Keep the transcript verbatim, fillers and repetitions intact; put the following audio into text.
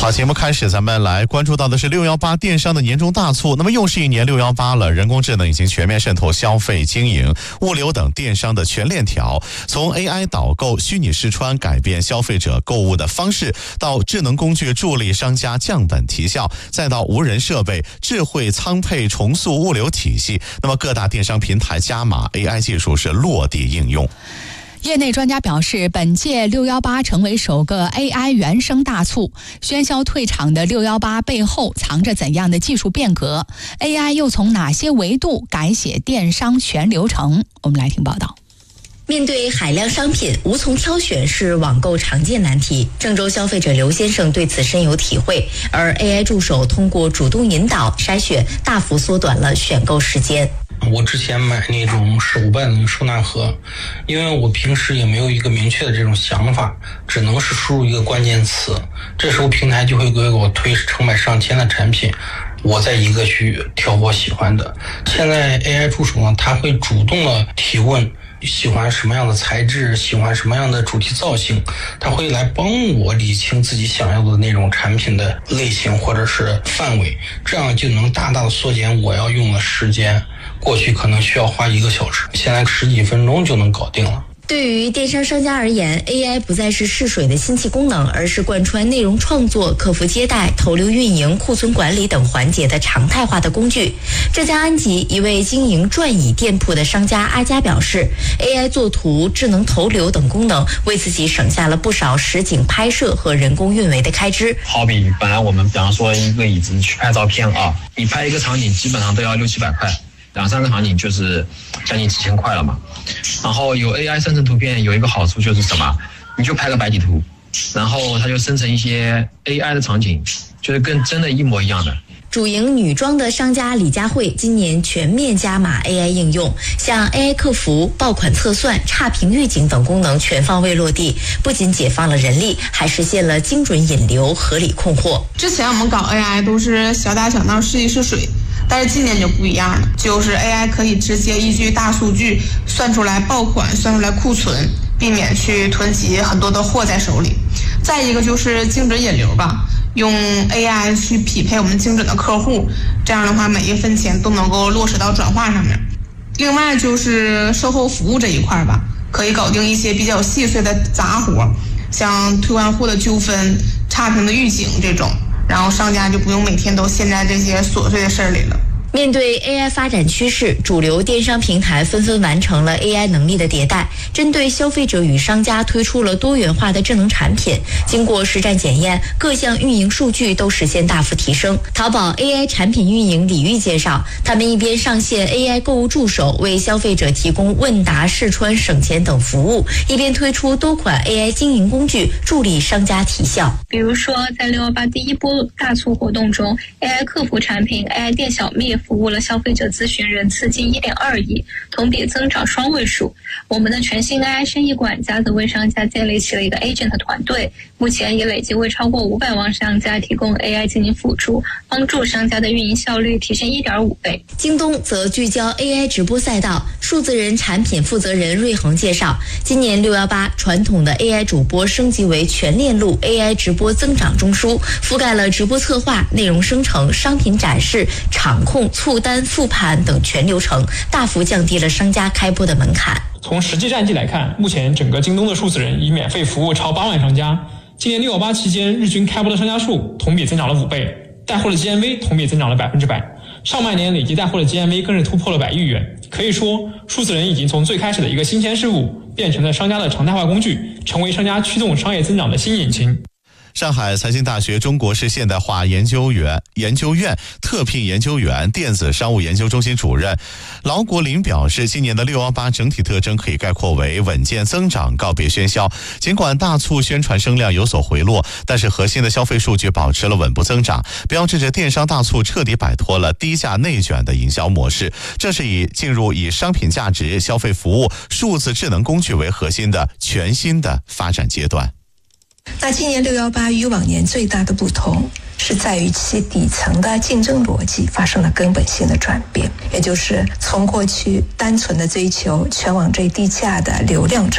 好，节目开始，咱们来关注到的是六一八电商的年终大促。那么又是一年六一八了，人工智能已经全面渗透消费、经营、物流等电商的全链条。从 A I 导购、虚拟试穿改变消费者购物的方式，到智能工具助力商家降本提效，再到无人设备、智慧仓配重塑物流体系。那么各大电商平台加码 A I 技术是落地应用。 业内专家表示，本届六一八成为首个 A I 原生大促，喧嚣退场的六一八背后藏着怎样的技术变革？ A I 又从哪些维度改写电商全流程？我们来听报道。 面对海量商品，无从挑选是网购常见难题。郑州消费者刘先生对此深有体会，而 A I 助手通过主动引导筛选，大幅缩短了选购时间。 我之前买那种手办的收纳盒，因为我平时也没有一个明确的这种想法，只能是输入一个关键词，这时候平台就会给我推成百上千的产品，我再一个去挑我喜欢的。现在 A I 助手呢，它会主动的提问，喜欢什么样的材质，喜欢什么样的主题造型，它会来帮我理清自己想要的那种产品的类型或者是范围，这样就能大大的缩减我要用的时间。过去可能需要花一个小时，现在十几分钟就能搞定了。 对于电商商家而言， A I 不再是试水的新奇功能，而是贯穿内容创作、客服接待、投流运营、库存管理等环节的常态化的工具。浙江安吉一位经营转椅店铺的商家阿佳表示， A I 作图、智能投流等功能为自己省下了不少实景拍摄和人工运维的开支。 好比本来我们比方说一个椅子去拍照片啊，你拍一个场景基本上都要六七百块，两三个场景就是将近几千块了嘛。然后有 A I 生成图片有一个好处就是什么，你就拍个白底图，然后它就生成一些 A I 的场景，就是跟真的一模一样的。 主营女装的商家李佳慧今年全面加码 A I 应用，像 A I 客服、爆款测算、差评预警等功能全方位落地，不仅解放了人力，还实现了精准引流、合理控货。 之前我们搞 A I 都是小打小闹、试一试水，但是今年就不一样了，就是 A I 可以直接依据大数据算出来爆款，算出来库存，避免去囤积很多的货在手里。再一个就是精准引流吧，用 A I 去匹配我们精准的客户，这样的话每一分钱都能够落实到转化上面。另外就是售后服务这一块吧，可以搞定一些比较细碎的杂活，像退换货的纠纷、差评的预警这种，然后商家就不用每天都陷在这些琐碎的事儿里了。 面对 A I 发展趋势，主流电商平台纷纷完成了 A I 能力的迭代，针对消费者与商家推出了多元化的智能产品。经过实战检验，各项运营数据都实现大幅提升。淘宝 A I 产品运营李玉介绍，他们一边上线 A I 购物助手，为消费者提供问答、试穿、省钱等服务，一边推出多款 A I 经营工具，助力商家提效。 比如说，在六一八第一波大促活动中 ，A I 客服产品 A I 店小蜜服务了消费者咨询人次近 一点二亿，同比增长双位数。我们的全新 A I 生意管家则为商家建立起了一个 agent 团队，目前也累计为超过五百万商家提供 A I 经营辅助，帮助商家的运营效率提升 一点五倍。 京东则聚焦 A I 直播赛道，数字人产品负责人瑞恒介绍，今年六一八传统的 A I 主播升级为全链路 A I 直播增长中枢，覆盖了直播策划、内容生成、商品展示、场控、促单、复盘等全流程，大幅降低了商家开播的门槛。 从实际战绩来看，目前整个京东的数字人已免费服务超八万商家。今年六一八期间，日均开播的商家数同比增长了五倍，带货的 G M V 同比增长了百分之百，上半年累计带货的 G M V 更是突破了百亿元。可以说，数字人已经从最开始的一个新鲜事物，变成了商家的常态化工具，成为商家驱动商业增长的新引擎。 上海财经大学中国式现代化研究员研究院特聘研究员、电子商务研究中心主任劳国林表示，今年的六一八整体特征可以概括为稳健增长，告别喧嚣。尽管大促宣传声量有所回落，但是核心的消费数据保持了稳步增长，标志着电商大促彻底摆脱了低价内卷的营销模式。这是以进入以商品价值、消费服务、数字智能工具为核心的全新的发展阶段。 那今年六一八与往年最大的不同是在于其底层的竞争逻辑发生了根本性的转变，也就是从过去单纯的追求全网最低价的流量